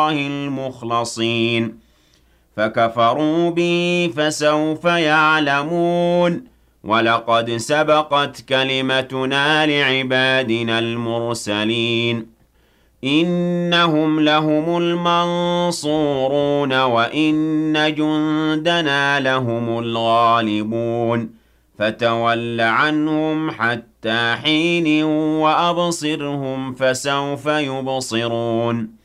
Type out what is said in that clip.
الله المخلصين فكفروا به فسوف يعلمون ولقد سبقت كلمتنا لعبادنا المرسلين إنهم لهم المنصورون وإن جندنا لهم الغالبون فتول عنهم حتى حين وأبصرهم فسوف يبصرون